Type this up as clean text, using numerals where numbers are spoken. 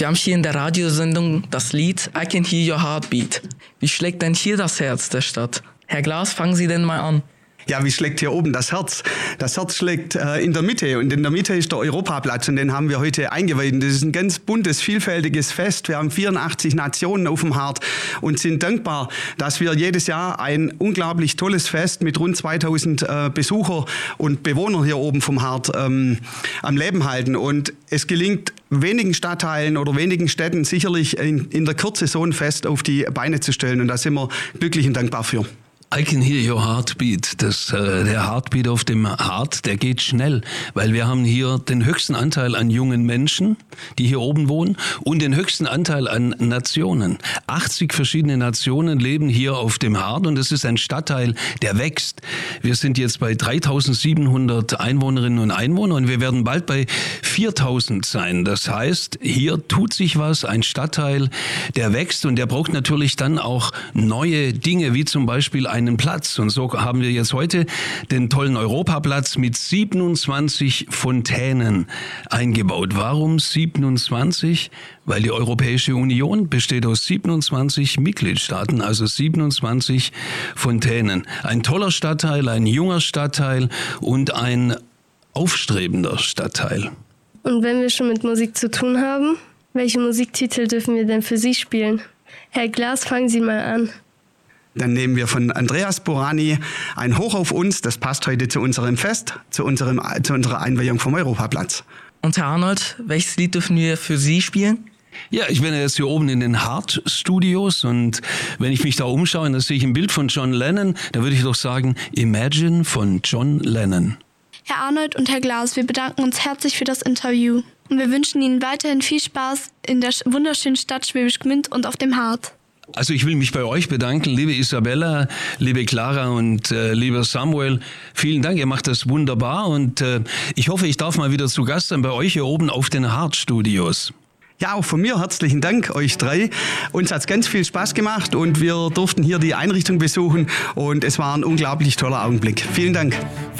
Wir haben hier in der Radiosendung das Lied I Can Hear Your Heartbeat. Wie schlägt denn hier das Herz der Stadt? Herr Glas, fangen Sie denn mal an. Ja, wie schlägt hier oben das Herz? Das Herz schlägt in der Mitte und in der Mitte ist der Europaplatz und den haben wir heute eingeweiht. Das ist ein ganz buntes, vielfältiges Fest. Wir haben 84 Nationen auf dem Hart und sind dankbar, dass wir jedes Jahr ein unglaublich tolles Fest mit rund 2000 Besucher und Bewohner hier oben vom Hart am Leben halten. Und es gelingt wenigen Stadtteilen oder wenigen Städten sicherlich in der Kürze so ein Fest auf die Beine zu stellen und da sind wir glücklich und dankbar für. I can hear your heartbeat. Der Heartbeat auf dem Hart, der geht schnell, weil wir haben hier den höchsten Anteil an jungen Menschen, die hier oben wohnen, und den höchsten Anteil an Nationen. 80 verschiedene Nationen leben hier auf dem Hart und es ist ein Stadtteil, der wächst. Wir sind jetzt bei 3700 Einwohnerinnen und Einwohnern und wir werden bald bei 4000 sein. Das heißt, hier tut sich was, ein Stadtteil, der wächst und der braucht natürlich dann auch neue Dinge, wie zum Beispiel einen Platz. Und so haben wir jetzt heute den tollen Europaplatz mit 27 Fontänen eingebaut. Warum 27? Weil die Europäische Union besteht aus 27 Mitgliedstaaten, also 27 Fontänen. Ein toller Stadtteil, ein junger Stadtteil und ein aufstrebender Stadtteil. Und wenn wir schon mit Musik zu tun haben, welche Musiktitel dürfen wir denn für Sie spielen? Herr Glas, fangen Sie mal an. Dann nehmen wir von Andreas Borani ein Hoch auf uns. Das passt heute zu unserem Fest, zu unserer Einweihung vom Europaplatz. Und Herr Arnold, welches Lied dürfen wir für Sie spielen? Ja, ich bin jetzt hier oben in den Hart Studios und wenn ich mich da umschaue, dann sehe ich ein Bild von John Lennon. Da würde ich doch sagen, Imagine von John Lennon. Herr Arnold und Herr Glas, wir bedanken uns herzlich für das Interview. Und wir wünschen Ihnen weiterhin viel Spaß in der wunderschönen Stadt Schwäbisch Gmünd und auf dem Hart. Also ich will mich bei euch bedanken, liebe Isabella, liebe Clara und lieber Samuel. Vielen Dank, ihr macht das wunderbar und ich hoffe, ich darf mal wieder zu Gast sein bei euch hier oben auf den Hart Studios. Ja, auch von mir herzlichen Dank, euch drei. Uns hat es ganz viel Spaß gemacht und wir durften hier die Einrichtung besuchen und es war ein unglaublich toller Augenblick. Vielen Dank.